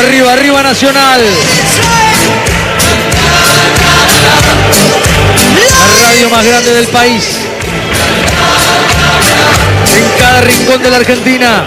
Arriba, arriba Nacional. La radio más grande del país. En cada rincón de la Argentina.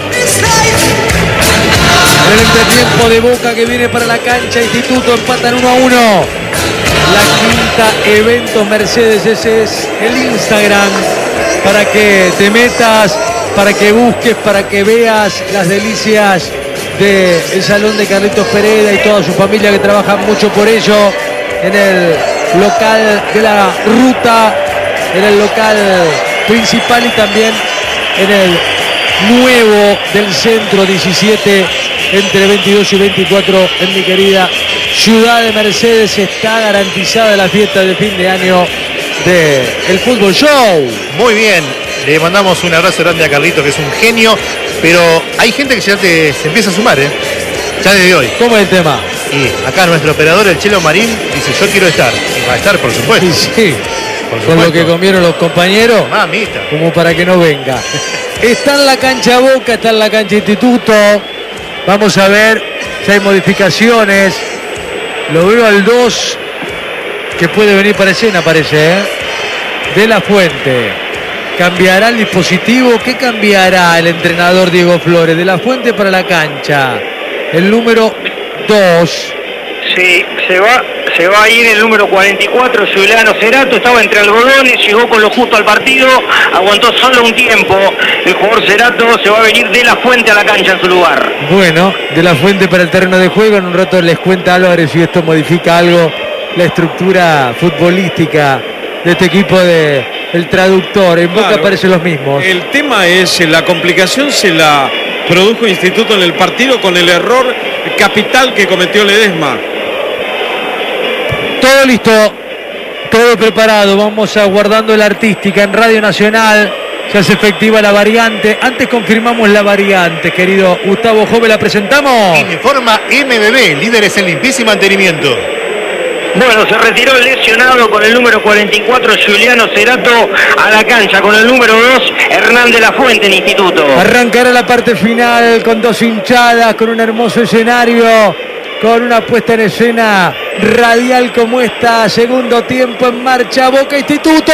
El entretiempo de Boca que viene para la cancha. Instituto empatan 1-1. La quinta Eventos Mercedes. Ese es el Instagram para que te metas, para que busques, para que veas las delicias del salón de Carlitos Pereda y toda su familia que trabajan mucho por ello en el local de la ruta, en el local principal y también en el nuevo del centro 17 entre 22 y 24 en mi querida ciudad de Mercedes. Está garantizada la fiesta de fin de año del Fútbol Show. Muy bien, le mandamos un abrazo grande a Carlito, que es un genio, pero hay gente que ya se empieza a sumar, ya desde hoy. ¿Cómo es el tema? Y acá nuestro operador, el Chelo Marín, dice: yo quiero estar. Y va a estar, por supuesto. Sí, con lo que comieron los compañeros, mamita, como para que no venga. Está en la cancha Boca, está en la cancha Instituto. Vamos a ver si hay modificaciones. Lo veo al 2, que puede venir para escena, parece, De la Fuente. ¿Cambiará el dispositivo? ¿Qué cambiará el entrenador Diego Flores? De la Fuente para la cancha. El número 2. Sí, se va a ir el número 44, Juliano Cerato. Estaba entre algodones, llegó con lo justo al partido, aguantó solo un tiempo. El jugador Cerato se va a venir De la Fuente a la cancha en su lugar. Bueno, De la Fuente para el terreno de juego. En un rato les cuenta Álvarez si esto modifica algo la estructura futbolística de este equipo del traductor. En Boca parecen los mismos. El tema es, la complicación se la produjo Instituto en el partido con el error capital que cometió Ledesma. Todo listo, todo preparado. Vamos aguardando la artística en Radio Nacional. Se hace efectiva la variante. Antes confirmamos la variante, querido Gustavo Jove. ¿La presentamos? Informa MBB, líderes en limpieza y mantenimiento. Bueno, se retiró el lesionado con el número 44, Juliano Cerato, a la cancha con el número 2, Hernán de la Fuente en Instituto. Arrancará la parte final con dos hinchadas, con un hermoso escenario, con una puesta en escena radial como esta. Segundo tiempo en marcha, Boca Instituto.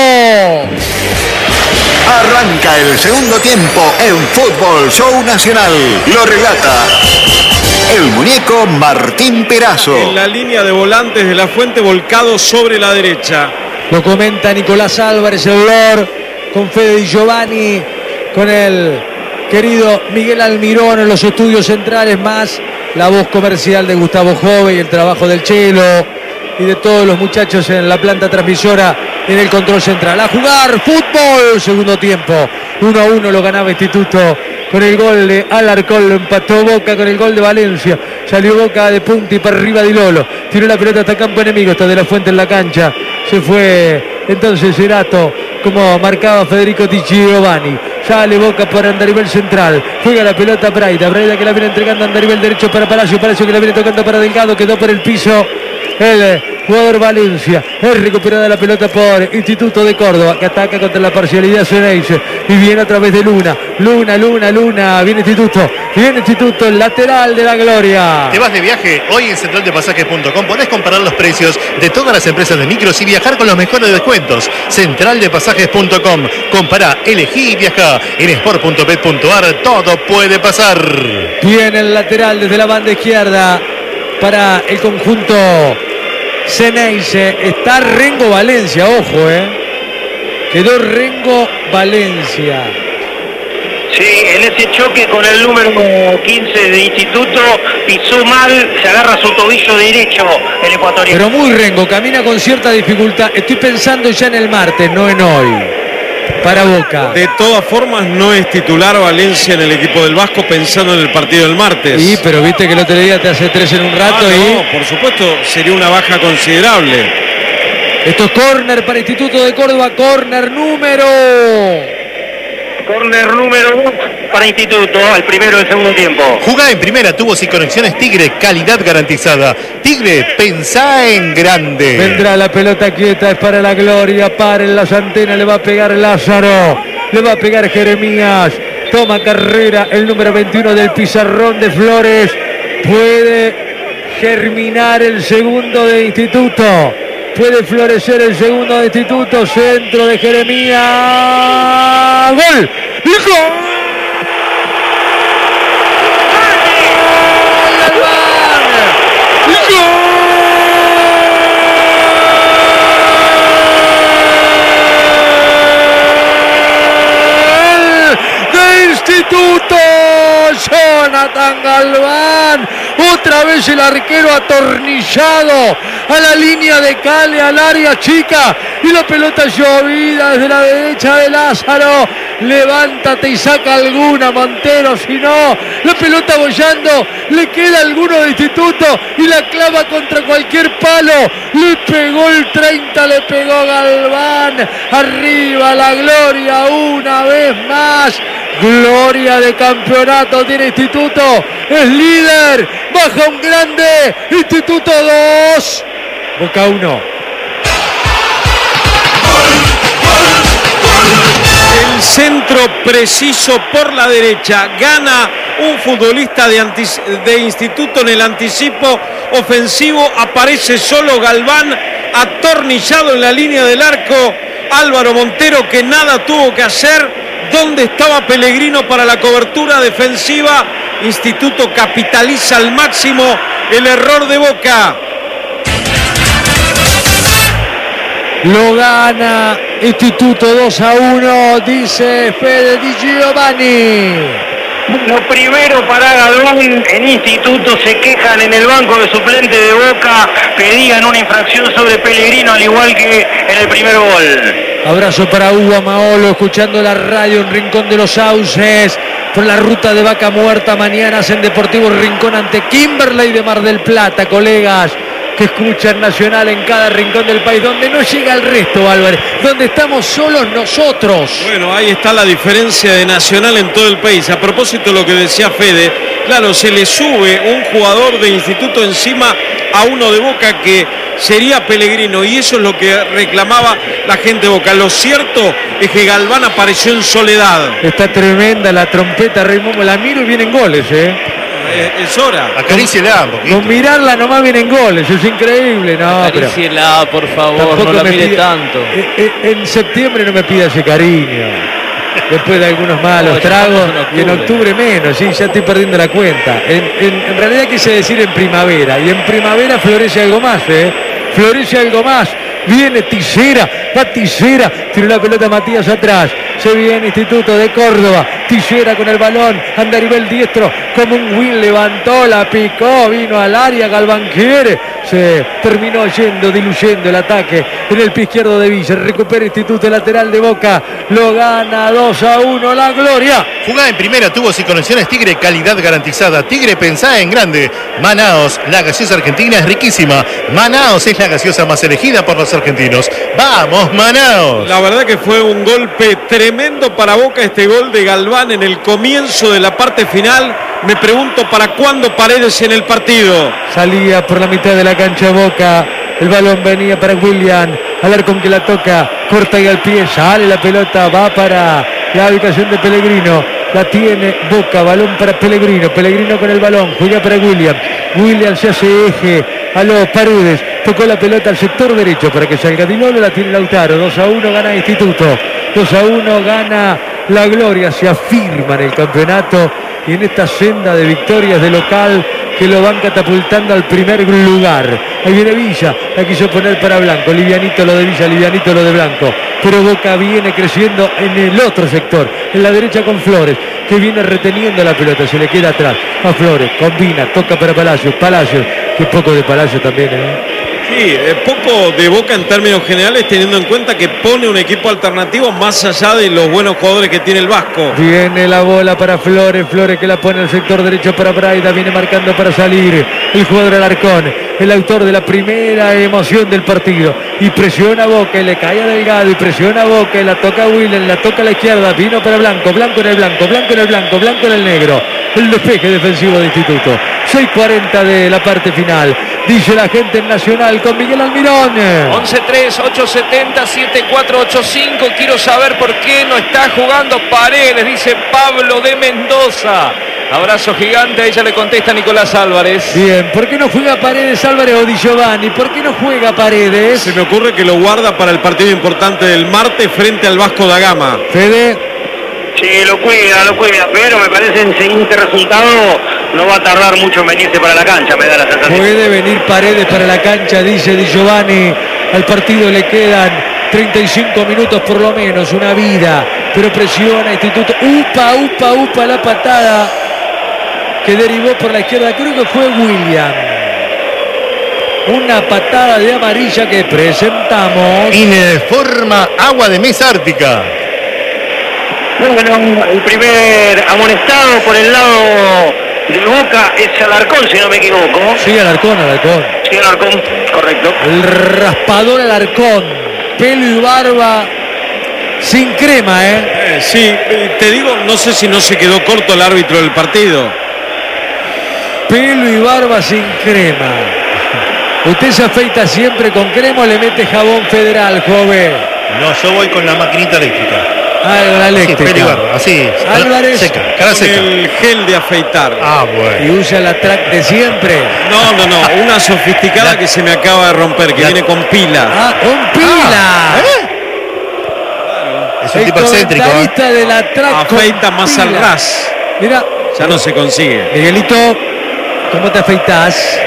Arranca el segundo tiempo en Fútbol Show Nacional. Lo relata el muñeco Martín Perazo. En la línea de volantes de la Fuente, volcado sobre la derecha. Lo comenta Nicolás Álvarez, el Lord, con Fede Di Giovanni, con el querido Miguel Almirón en los estudios centrales, más la voz comercial de Gustavo Jove y el trabajo del Chelo y de todos los muchachos en la planta transmisora en el control central. A jugar fútbol, segundo tiempo. 1-1 lo ganaba Instituto con el gol de Alarcón, lo empató Boca con el gol de Valencia. Salió Boca de punta y para arriba Di Lolo. Tiró la pelota hasta campo enemigo, está De la Fuente en la cancha. Se fue entonces Cerato, como marcaba Federico Di Giovanni. Sale Boca por Andarivel central. Juega la pelota Braida. Braida que la viene entregando a Andarivel derecho para Palacio. Palacio que la viene tocando para Delgado. Quedó por el piso el jugador Valencia. Es recuperada la pelota por Instituto de Córdoba, que ataca contra la parcialidad Ceneice. Y viene a través de Luna. Luna. Viene Instituto, el lateral de la gloria. ¿Te vas de viaje? Hoy en centraldepasajes.com podés comparar los precios de todas las empresas de micros y viajar con los mejores descuentos. Centraldepasajes.com. Compará, elegí y viajá. En sport.bet.ar todo puede pasar. Viene el lateral desde la banda izquierda para el conjunto Ceneice. Está Rengo Valencia, ojo, quedó Rengo Valencia. Sí, en ese choque con el número 15 de Instituto, pisó mal, se agarra su tobillo derecho el ecuatoriano. Pero muy Rengo, camina con cierta dificultad. Estoy pensando ya en el martes, no en hoy. Para Boca. De todas formas, no es titular Valencia en el equipo del Vasco, pensando en el partido del martes. Sí, pero viste que el otro día te hace 3 en un rato. No, por supuesto, sería una baja considerable. Esto es córner para Instituto de Córdoba, córner número 2 para Instituto, el primero del segundo tiempo. Jugá en primera, tubos y conexiones Tigre, calidad garantizada. Tigre, pensá en grande. Vendrá la pelota quieta, es para la gloria. Paren las antenas, le va a pegar Lázaro, le va a pegar Jeremías. Toma carrera el número 21 del pizarrón de Flores. Puede germinar el segundo de Instituto. Puede florecer el segundo de Instituto. Centro de Jeremías. ¡Gol! ¡Y gol! Instituto, Jonathan Galván, otra vez el arquero atornillado a la línea de Cale, al área chica, y la pelota llovida desde la derecha de Lázaro. Levántate y saca alguna, Montero, si no, la pelota bollando, le queda alguno de Instituto y la clava contra cualquier palo. Le pegó el 30, le pegó Galván. Arriba la gloria una vez más. Gloria de campeonato tiene Instituto, es líder, baja un grande, Instituto 2, Boca 1. El centro preciso por la derecha, gana un futbolista de Instituto en el anticipo ofensivo, aparece solo Galván, atornillado en la línea del arco, Álvaro Montero que nada tuvo que hacer. ¿Dónde estaba Pellegrino para la cobertura defensiva? Instituto capitaliza al máximo el error de Boca. Lo gana Instituto 2-1, dice Fede Di Giovanni. Lo primero para Galván, en Instituto se quejan en el banco de suplente de Boca, pedían una infracción sobre Pellegrino al igual que en el primer gol. Abrazo para Hugo Amaolo, escuchando la radio en Rincón de los Sauces, por la ruta de Vaca Muerta. Mañana en Deportivo Rincón ante Kimberley de Mar del Plata, colegas que escuchan Nacional en cada rincón del país, donde no llega el resto, Álvarez, donde estamos solos nosotros. Bueno, ahí está la diferencia de Nacional en todo el país. A propósito de lo que decía Fede, claro, se le sube un jugador de Instituto encima a uno de Boca que sería Pellegrino, y eso es lo que reclamaba la gente de Boca. Lo cierto es que Galván apareció en soledad. Está tremenda la trompeta, Raimundo, la miro y vienen goles, Es hora. Acaríciela un poquito. Con mirarla nomás vienen goles, es increíble. No, acaríciela, por favor, no la mire tanto. En septiembre no me pida ese cariño. Después de algunos malos tragos, y en octubre menos, sí, ya estoy perdiendo la cuenta. En realidad quise decir en primavera, y en primavera florece algo más, florece algo más. Viene Tillera, va Tillera, tiró la pelota Matías atrás, se viene Instituto de Córdoba, Tillera con el balón, anda a nivel diestro, como un win, levantó, la picó, vino al área, Galván quiere, se terminó yendo, diluyendo el ataque en el pie izquierdo de Villa, recupera Instituto lateral de Boca, lo gana 2-1, la gloria. Jugada en primera, tubos y conexiones Tigre, calidad garantizada. Tigre, pensá en grande. Manaos, la gaseosa argentina es riquísima. Manaos es la gaseosa más elegida por los argentinos. ¡Vamos, Manaos! La verdad que fue un golpe tremendo para Boca, este gol de Galván en el comienzo de la parte final. Me pregunto para cuándo Paredes en el partido. Salía por la mitad de la cancha Boca, el balón venía para William, Alarcón que la toca, corta y al pie, sale la pelota, va para la ubicación de Pellegrino, la tiene Boca, balón para Pellegrino, Pellegrino con el balón, juega para William, William se hace eje a los Paredes, tocó la pelota al sector derecho para que salga Dinolo, la tiene Lautaro, 2-1 gana Instituto, 2-1 gana la gloria, se afirma en el campeonato y en esta senda de victorias de local que lo van catapultando al primer lugar. Ahí viene Villa, la quiso poner para Blanco, livianito lo de Villa, livianito lo de Blanco, pero Boca viene creciendo en el otro sector, en la derecha con Flores, que viene reteniendo la pelota, se le queda atrás a Flores, combina, toca para Palacios, que poco de Palacios también, Sí, poco de Boca en términos generales, teniendo en cuenta que pone un equipo alternativo más allá de los buenos jugadores que tiene el Vasco. Viene la bola para Flores, Flores que la pone al sector derecho para Braida, viene marcando para salir el jugador Alarcón, el autor de la primera emoción del partido, y presiona a Boca y le cae a Delgado, y presiona a Boca y la toca a Willen, la toca a la izquierda, vino para Blanco, Blanco en el blanco, Blanco en el blanco, Blanco en el negro, el despeje defensivo de Instituto. 6:40 de la parte final, dice la gente en Nacional con Miguel Almirón. 11-3-870-7485. Quiero saber por qué no está jugando Paredes, dice Pablo de Mendoza. Abrazo gigante, ahí ya le contesta Nicolás Álvarez. Bien, ¿por qué no juega Paredes Álvarez o Di Giovanni? ¿Por qué no juega Paredes? Se me ocurre que lo guarda para el partido importante del martes frente al Vasco da Gama. Fede. Sí, lo cuida, pero me parece en siguiente resultado no va a tardar mucho en venirse para la cancha, me da la sensación. Puede venir Paredes para la cancha, dice Di Giovanni. Al partido le quedan 35 minutos por lo menos, una vida, pero presiona Instituto. Upa, la patada que derivó por la izquierda, creo que fue William. Una patada de amarilla que presentamos. Informa Agua de Mesa Ártica. Bueno, el primer amonestado por el lado de Boca es Alarcón, si no me equivoco. Sí, Alarcón. Sí, Alarcón, correcto. El raspador Alarcón. Pelo y barba sin crema, Sí, te digo, no sé si no se quedó corto el árbitro del partido. Pelo y barba sin crema. ¿Usted se afeita siempre con crema o le mete jabón federal, joven? No, yo voy con la maquinita eléctrica. Ah, la eléctrica. Sí, así. Álvarez. Seca, cara Con seca. el gel de afeitar. Bueno. Y usa la track de siempre. No, una sofisticada que se me acaba de romper, que viene con pila. Ah, con pila. Es un tipo excéntrico. Comentarista de la track con Afeita más al pila. ras. Mira, Ya no se consigue. Miguelito, ¿cómo te afeitas?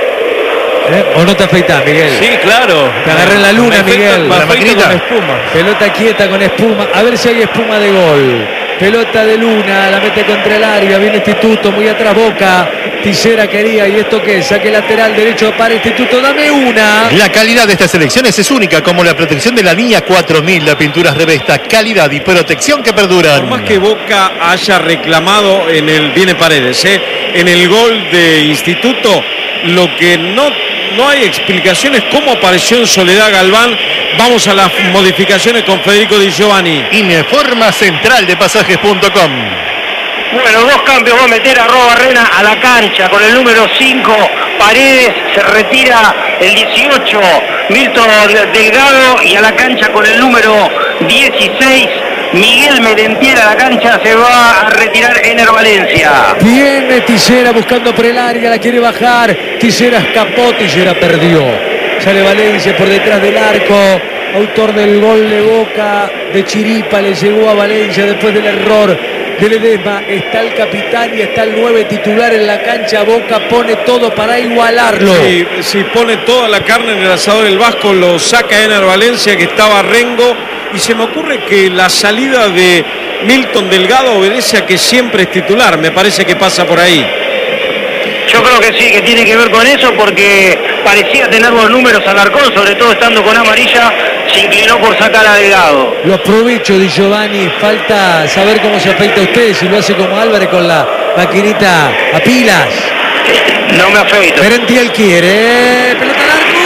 ¿O no te afeitas, Miguel? Sí, claro. Te agarré en la luna, Me afeito- Miguel. me La afeito maquinita. con espuma. Pelota quieta con espuma. A ver si hay espuma de gol. Pelota de Luna, la mete contra el área. Viene Instituto, muy atrás Boca. Tisera quería. ¿Y esto qué? Saque lateral derecho para Instituto. Dame una. La calidad de estas elecciones es única, como la protección de la línea 4000, la pinturas Revesta, calidad y protección que perduran. Por más que Boca haya reclamado en el, viene Paredes, en el gol de Instituto, lo que no hay explicaciones cómo apareció en Soledad Galván. Vamos a las modificaciones con Federico Di Giovanni. Informa central de pasajes.com. Bueno, dos cambios va a meter a Barrena a la cancha con el número 5. Paredes se retira el 18. Milton Delgado, y a la cancha con el número 16. Miguel Merentiel a la cancha, se va a retirar Ener Valencia. Viene Tisera buscando por el área, la quiere bajar. Tisera escapó, Tisera perdió. Sale Valencia por detrás del arco. Autor del gol de Boca, de chiripa, le llegó a Valencia después del error de Ledesma. Está el capitán y está el 9 titular en la cancha. Boca pone todo para igualarlo. Si pone toda la carne en el asador el Vasco, lo saca Ener Valencia, que estaba Rengo. Y se me ocurre que la salida de Milton Delgado obedece a que siempre es titular. Me parece que pasa por ahí. Yo creo que sí, que tiene que ver con eso, porque parecía tener los números Alarcón, sobre todo estando con amarilla, se inclinó por sacar a Delgado. Lo aprovecho, Di Giovanni. Falta saber cómo se afeita usted, si lo hace como Álvarez con la maquinita a pilas. No me afeito. Merentiel quiere. Pelota al arco.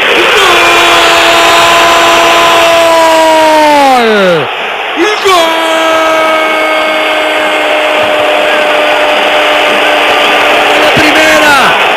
¡Gol! La primera.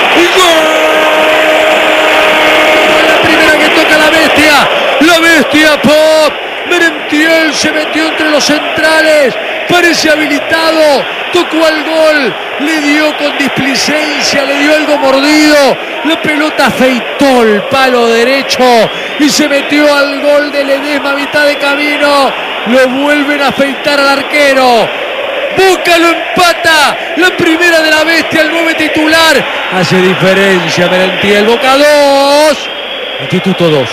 La primera que toca la bestia. La bestia Pop. Merentiel se metió entre los centrales. Parece habilitado. Tocó al gol. Le dio con displicencia. Le dio algo mordido. La pelota afeitó el palo derecho y se metió al gol de Ledesma a mitad de camino. Lo vuelven a afeitar al arquero. Boca lo empata. La primera de la bestia, el 9 titular. Hace diferencia Merentiel. Boca 2. Instituto 2.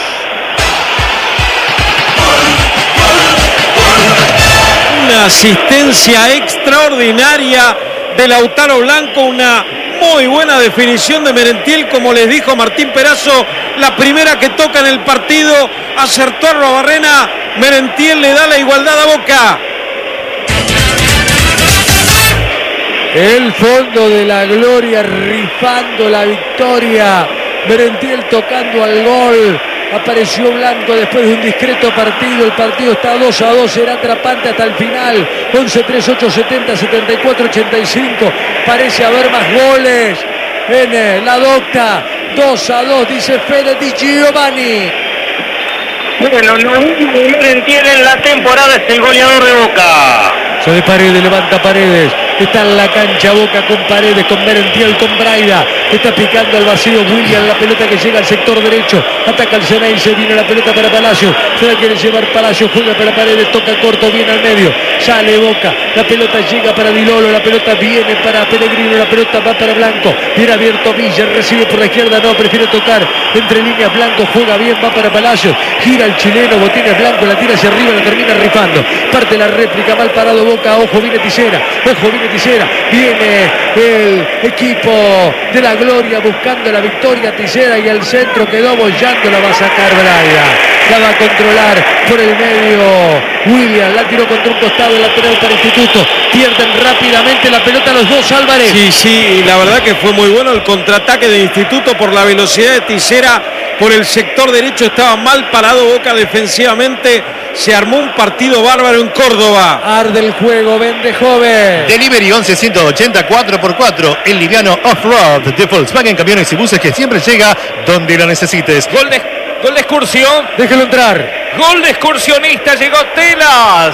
Una asistencia extraordinaria de Lautaro Blanco, una muy buena definición de Merentiel, como les dijo Martín Perazo, la primera que toca en el partido, acertó a Arrobarrena, Merentiel le da la igualdad a Boca. El fondo de la gloria, rifando la victoria. Merentiel tocando al gol. Apareció Blanco después de un discreto partido. El partido está 2-2, será atrapante hasta el final. 11-3, 8-70, 74-85. Parece haber más goles en la Docta. 2-2, dice Fede Di Giovanni. Bueno, lo único que Merentiel en la temporada es el goleador de Boca. Sobre Paredes, levanta Paredes. Está en la cancha Boca con Paredes, con Merentiel, con Braida. Está picando al vacío William, la pelota que llega al sector derecho. Ataca el Ceneice, viene la pelota para Palacio. Se la quiere llevar Palacio, juega para Paredes, toca corto, viene al medio. Sale Boca, la pelota llega para Dilolo, la pelota viene para Pellegrino, la pelota va para Blanco. Viene abierto Villa, recibe por la izquierda, no, prefiere tocar entre líneas. Blanco juega bien, va para Palacio. Gira el chileno, Botines Blanco, la tira hacia arriba, la termina rifando. Parte la réplica, mal parado Boca, ojo, viene Tisera, ojo, viene Tisera. Viene el equipo de la Gloria buscando la victoria. Tisera y el centro quedó bollando, la va a sacar Braida. La va a controlar por el medio William, la tiró contra un costado, el lateral para Instituto. Pierden rápidamente la pelota los dos, Álvarez. Sí, la verdad que fue muy bueno el contraataque de Instituto por la velocidad de Tisera. Por el sector derecho estaba mal parado Boca defensivamente. Se armó un partido bárbaro en Córdoba. Arde el juego, vende joven. Delivery 11-180 4x4. El liviano off-road de Volkswagen Camiones y Buses que siempre llega donde lo necesites. Gol de excursión. Déjelo entrar. Gol de excursionista. Llegó Telas.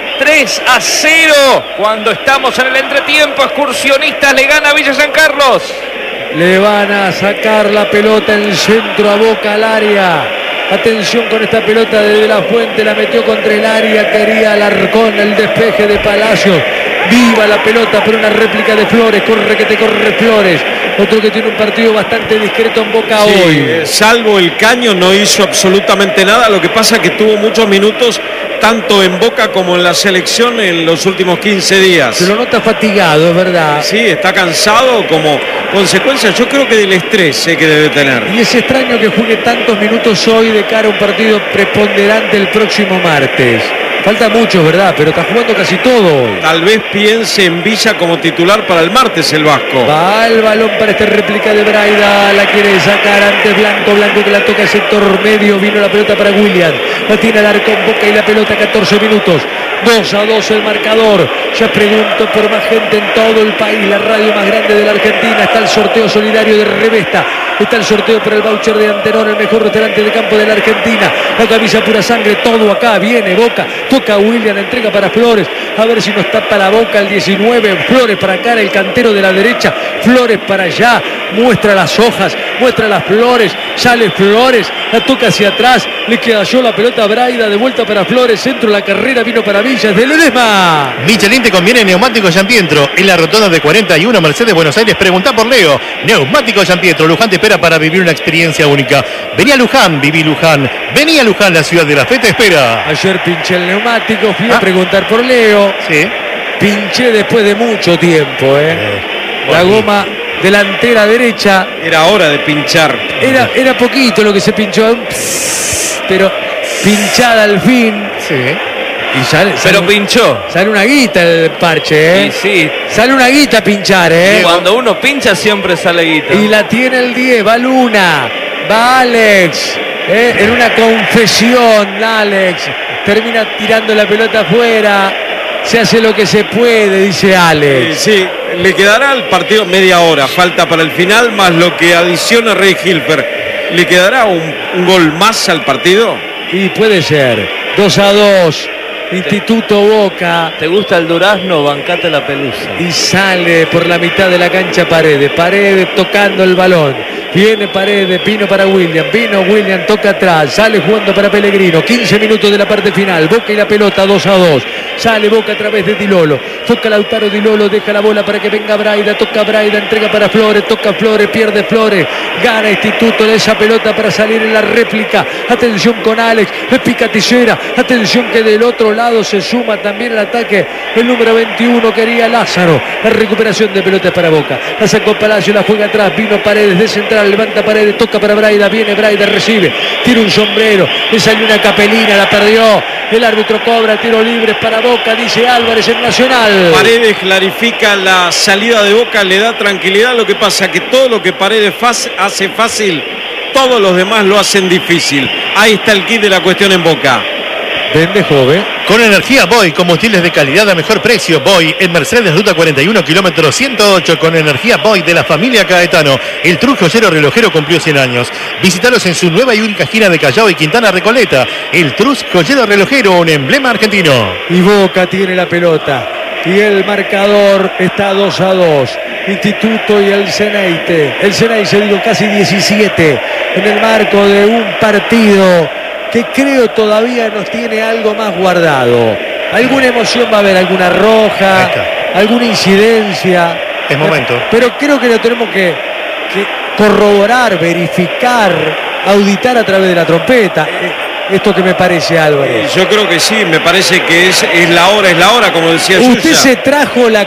3-0. Cuando estamos en el entretiempo, Excursionistas le gana a Villa San Carlos. Le van a sacar la pelota en centro a Boca al área. Atención con esta pelota de De La Fuente, la metió contra el área, quería Alarcón, el despeje de Palacios. Viva la pelota, pero una réplica de Flores, corre que te corre Flores. Otro que tiene un partido bastante discreto en Boca hoy. Salvo el Caño no hizo absolutamente nada, lo que pasa es que tuvo muchos minutos tanto en Boca como en la selección en los últimos 15 días. Se lo nota fatigado, es verdad. Sí, está cansado como consecuencia, yo creo que del estrés que debe tener. Y es extraño que juegue tantos minutos hoy de cara a un partido preponderante el próximo martes. Falta mucho, ¿verdad? Pero está jugando casi todo hoy. Tal vez piense en Villa como titular para el martes el Vasco. Va el balón para esta réplica de Braida. La quiere sacar ante Blanco. Blanco que la toca el sector medio. Vino la pelota para William. La tiene el arco en Boca y la pelota 14 minutos. 2-2 el marcador. Ya pregunto por más gente en todo el país. La radio más grande de la Argentina. Está el sorteo solidario de Revesta. Está el sorteo por el voucher de Antenor, el mejor restaurante de campo de la Argentina. La camisa pura sangre, todo acá. Viene Boca, toca William, entrega para Flores. A ver si nos tapa la Boca el 19. Flores para acá, el cantero de la derecha. Flores para allá. Muestra las hojas, muestra las flores. Sale Flores, la toca hacia atrás. Le queda yo la pelota a Braida, de vuelta para Flores. Centro, la carrera vino para Villas de Ledesma. Michelin te conviene neumático Giampietro. En la rotonda de 41 Mercedes Buenos Aires, preguntá por Leo. Neumático Giampietro. Luján te espera para vivir una experiencia única. Vení a Luján, viví Luján. Vení a Luján, la ciudad de la fe te espera. Ayer pinché el neumático, fui a preguntar por Leo. Sí. Pinché después de mucho tiempo, La goma delantera derecha. Era hora de pinchar. Era poquito lo que se pinchó, pero pinchada al fin. Sí. Y sale, Pero pinchó. Sale una guita el parche, Y sí, Sale una guita a pinchar, cuando uno pincha siempre sale guita. Y la tiene el 10, va Luna, va Alex. En una confesión, Alex. Termina tirando la pelota afuera. Se hace lo que se puede, dice Alex. Sí, le quedará al partido media hora. Falta para el final, más lo que adiciona Rey Hilfer. ¿Le quedará un gol más al partido? Y puede ser. 2-2. Instituto Boca. ¿Te gusta el durazno? Bancate la pelusa. Y sale por la mitad de la cancha Paredes. Paredes tocando el balón. Viene Paredes, vino para William. Vino William, toca atrás. Sale jugando para Pellegrino. 15 minutos de la parte final. Boca y la pelota 2-2. Sale Boca a través de Dilolo. Toca Lautaro Dilolo. Deja la bola para que venga Braida. Toca Braida. Entrega para Flores. Toca Flores. Pierde Flores. Gana Instituto de esa pelota para salir en la réplica. Atención con Alex. Le pica Tisera. Atención que del otro lado se suma también el ataque. El número 21 quería Lázaro. La recuperación de pelotas para Boca. La sacó Palacio. La juega atrás. Vino Paredes de central. Levanta Paredes. Toca para Braida. Viene Braida. Recibe. Tira un sombrero. Le salió una capelina. La perdió. El árbitro cobra. Tiro libre para Boca. Dice Álvarez en Nacional. Paredes clarifica la salida de Boca. Le da tranquilidad. Lo que pasa que todo lo que Paredes hace fácil, todos los demás lo hacen difícil. Ahí está el kit de la cuestión en Boca. Vende joven. Con energía Boy, combustibles de calidad a mejor precio. Boy en Mercedes, ruta 41, kilómetro 108. Con energía Boy de la familia Caetano. El Trus Joyero Relojero cumplió 100 años. Visítalos en su nueva y única gira de Callao y Quintana Recoleta. El Trus Joyero Relojero, un emblema argentino. Y Boca tiene la pelota. y el marcador está 2-2. Instituto y el Ceneice. El Ceneice, digo, casi 17 en el marco de un partido que creo todavía nos tiene algo más guardado. Alguna emoción va a haber, alguna roja, alguna incidencia. Es momento. Pero creo que lo tenemos que corroborar, verificar, auditar a través de la trompeta. Esto que me parece, Álvarez. Yo creo que sí, me parece que es la hora, como decía Usted Yuya. se trajo la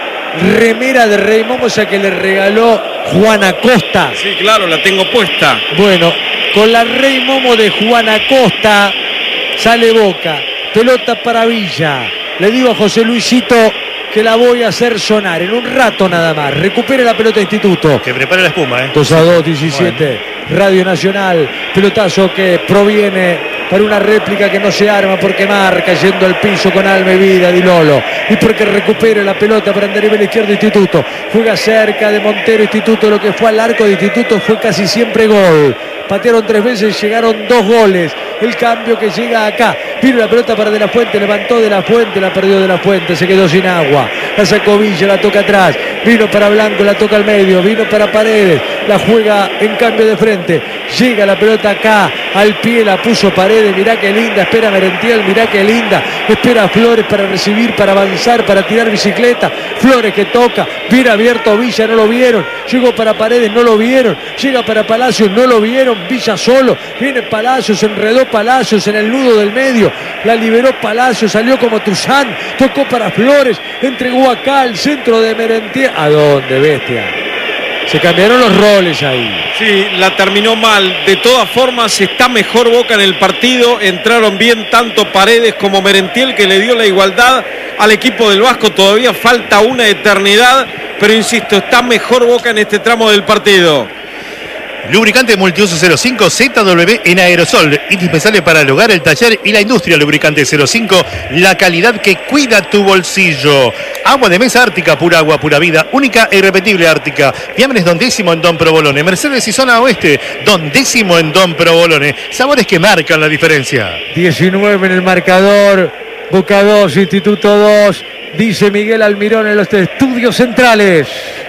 remera de Rey Momo, esa que le regaló Juan Acosta. Sí, claro, la tengo puesta. Bueno, con la Rey Momo de Juan Acosta sale Boca. Pelota para Villa. Le digo a José Luisito que la voy a hacer sonar en un rato nada más. Recupere la pelota Instituto. Que prepare la espuma, 2-2, 17. Bueno. Radio Nacional. Pelotazo que proviene para una réplica que no se arma porque marca yendo al piso con alma y vida Di Lolo. Y porque recupere la pelota para andar a nivel izquierdo Instituto. Juega cerca de Montero Instituto. Lo que fue al arco de Instituto fue casi siempre gol. Patearon 3 veces, llegaron 2 goles. El cambio que llega acá. Vino la pelota para De La Fuente, levantó De La Fuente, la perdió De La Fuente, se quedó sin agua. La sacó Villa, la toca atrás. Vino para Blanco, la toca al medio. Vino para Paredes, la juega en cambio de frente. Llega la pelota acá, al pie, la puso Paredes. Mirá qué linda, espera Merentiel, mirá qué linda. Espera Flores para recibir, para avanzar, para tirar bicicleta. Flores que toca, viene abierto Villa, no lo vieron. Llegó para Paredes, no lo vieron. Llega para Palacios, no lo vieron. Villa solo, viene Palacios, enredó Palacios en el nudo del medio. La liberó Palacios, salió como Tuzán, tocó para Flores, entregó acá al centro de Merentiel. ¿A dónde, bestia? Se cambiaron los roles ahí. Sí, la terminó mal. De todas formas, está mejor Boca en el partido. Entraron bien tanto Paredes como Merentiel, que le dio la igualdad al equipo del Vasco. Todavía falta una eternidad, pero insisto, está mejor Boca en este tramo del partido. Lubricante multiuso 05 ZW en aerosol, indispensable para el hogar, el taller y la industria. Lubricante 05, la calidad que cuida tu bolsillo. Agua de mesa Ártica, pura agua, pura vida, única e irrepetible Ártica. Fiambres Don Décimo en Don Provolone, Mercedes y zona oeste, Don Décimo en Don Provolone. Sabores que marcan la diferencia. 19 en el marcador, Boca 2, Instituto 2. Dice Miguel Almirón en los estudios centrales.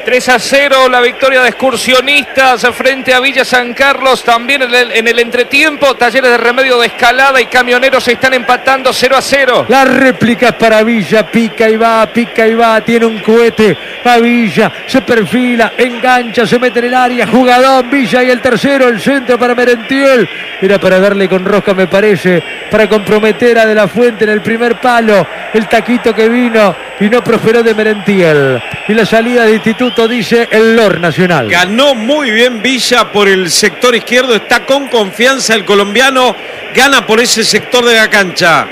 3-0 la victoria de Excursionistas frente a Villa San Carlos. También en el entretiempo, Talleres de Remedio de Escalada y Camioneros se están empatando 0-0. La réplica es para Villa, pica y va, tiene un cohete a Villa, se perfila, engancha, se mete en el área, jugadón Villa y el tercero, el centro para Merentiel. Era para darle con rosca, me parece, para comprometer a De La Fuente en el primer palo. El taquito que vino y no prosperó de Merentiel. Y la salida de Instituto, dice el LOR Nacional. Ganó muy bien Villa por el sector izquierdo, está con confianza el colombiano, gana por ese sector de la cancha.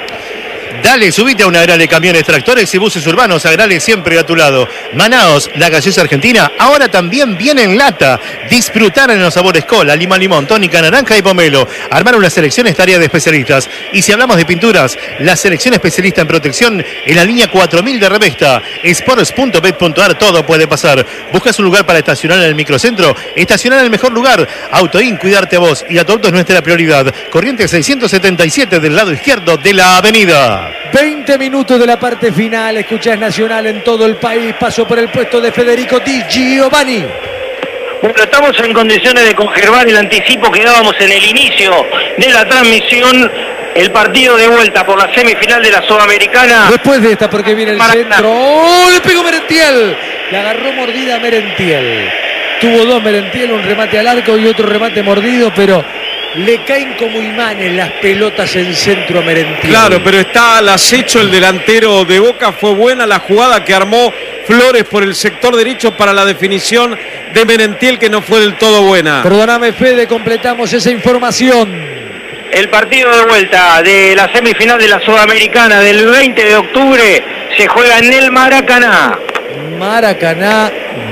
Dale, subite a una Agrale Camiones, Tractores y Buses Urbanos. Agrale siempre a tu lado. Manaos, la gaseosa argentina, ahora también viene en lata. Disfrutar en los sabores cola, lima, limón, tónica, naranja y pomelo. Armar una selección es tarea de especialistas. Y si hablamos de pinturas, la selección especialista en protección en la línea 4000 de Revesta. Sports.bet.ar, todo puede pasar. ¿Buscas un lugar para estacionar en el microcentro? Estacionar en el mejor lugar. Autoin, cuidarte a vos y a tu auto es nuestra prioridad. Corriente 677 del lado izquierdo de la avenida. 20 minutos de la parte final, escuchás Nacional en todo el país, paso por el puesto de Federico Di Giovanni. Bueno, estamos en condiciones de conservar el anticipo que dábamos en el inicio de la transmisión, el partido de vuelta por la semifinal de la Sudamericana. Después de esta, porque viene el centro, ¡oh! Le pegó Merentiel, le agarró mordida Merentiel, tuvo 2 Merentiel, un remate al arco y otro remate mordido, pero le caen como imanes las pelotas en centro a Merentiel. Claro, pero está al acecho el delantero de Boca. Fue buena la jugada que armó Flores por el sector derecho para la definición de Merentiel, que no fue del todo buena. Perdóname, Fede, completamos esa información. El partido de vuelta de la semifinal de la Sudamericana del 20 de octubre se juega en el Maracaná. Maracaná,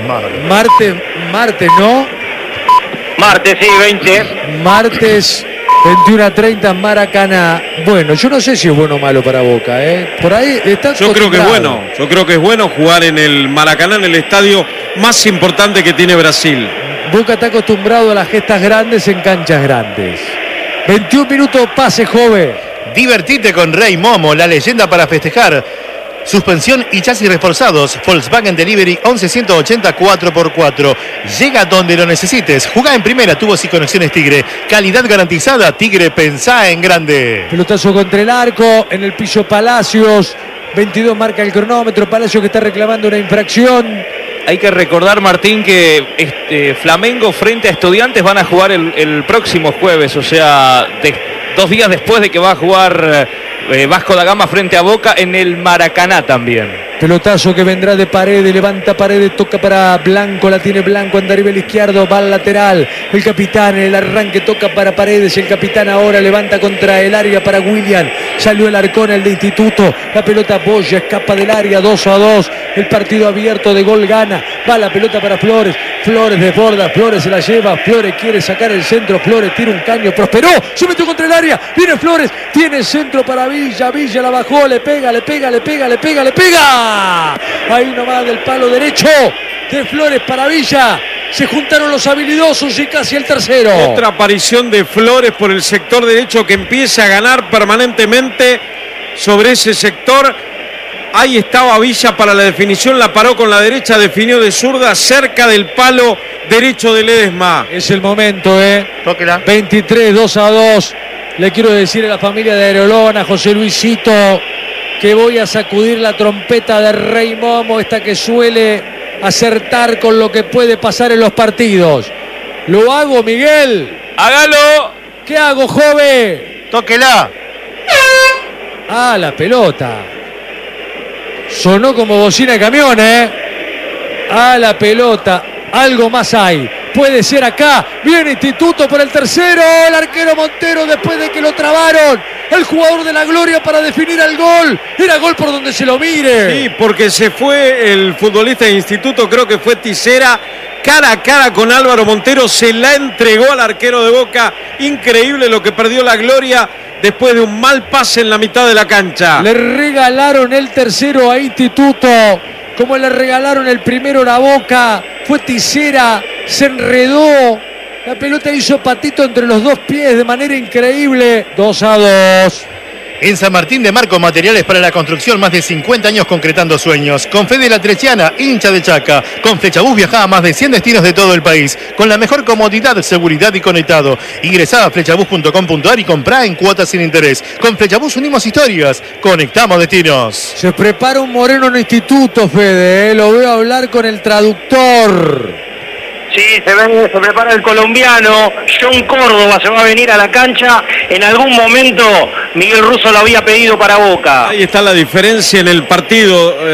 martes, ¿no? Martes, sí, 20. Martes, 21:30 Maracaná. Bueno, yo no sé si es bueno o malo para Boca, ¿eh? Por ahí está. Yo creo que es bueno. Yo creo que es bueno jugar en el Maracaná, en el estadio más importante que tiene Brasil. Boca está acostumbrado a las gestas grandes en canchas grandes. 21 minutos, pase, joven. Divertite con Rey Momo, la leyenda para festejar. Suspensión y chasis reforzados. Volkswagen Delivery 11180 4x4. Llega donde lo necesites. Jugá en primera, tubos y conexiones Tigre. Calidad garantizada. Tigre, pensá en grande. Pelotazo contra el arco. En el piso Palacios. 22 marca el cronómetro. Palacios que está reclamando una infracción. Hay que recordar, Martín, que Flamengo frente a Estudiantes van a jugar el próximo jueves, o sea, 2 días después de que va a jugar Vasco da Gama frente a Boca en el Maracaná también. Pelotazo que vendrá de Paredes, levanta Paredes, toca para Blanco, la tiene Blanco, anda arriba el izquierdo, va al lateral. El capitán en el arranque toca para Paredes, el capitán ahora levanta contra el área para William. Salió el Arcón, el de Instituto, la pelota apoya, escapa del área, 2-2. El partido abierto de gol gana, va la pelota para Flores, Flores desborda, Flores se la lleva, Flores quiere sacar el centro, Flores tira un caño, prosperó, se metió contra el área, viene Flores, tiene el centro para Villa, Villa la bajó, le pega. Ahí nomás del palo derecho de Flores para Villa. Se juntaron los habilidosos y casi el tercero. Otra aparición de Flores por el sector derecho que empieza a ganar permanentemente sobre ese sector. Ahí estaba Villa para la definición, la paró con la derecha, definió de zurda cerca del palo derecho de Ledesma. Es el momento, Tóquela. 23, 2-2. Le quiero decir a la familia de Aerolón, a José Luisito, que voy a sacudir la trompeta de Rey Momo, esta que suele acertar con lo que puede pasar en los partidos. ¿Lo hago, Miguel? ¡Hágalo! ¿Qué hago, joven? Tóquela. Ah, la pelota. Sonó como bocina de camión, Ah, la pelota. Algo más hay. Puede ser acá. Viene Instituto por el tercero. El arquero Montero después de que lo trabaron. El jugador de la gloria para definir el gol. Era gol por donde se lo mire. Sí, porque se fue el futbolista de Instituto, creo que fue Tisera, cara a cara con Álvaro Montero. Se la entregó al arquero de Boca. Increíble lo que perdió la gloria después de un mal pase en la mitad de la cancha. Le regalaron el tercero a Instituto, como le regalaron el primero a la Boca. Fue Tisera, se enredó, la pelota hizo patito entre los dos pies de manera increíble. 2-2. En San Martín de Marco, materiales para la construcción, más de 50 años concretando sueños. Con Fede La Treciana, hincha de Chaca. Con Flechabús viajá a más de 100 destinos de todo el país. Con la mejor comodidad, seguridad y conectado. Ingresá a flechabús.com.ar y comprá en cuotas sin interés. Con Flechabús unimos historias, conectamos destinos. Se prepara un Moreno en Instituto, Fede, Lo veo hablar con el traductor. Sí, se prepara el colombiano, John Córdoba se va a venir a la cancha. En algún momento Miguel Russo lo había pedido para Boca. Ahí está la diferencia en el partido.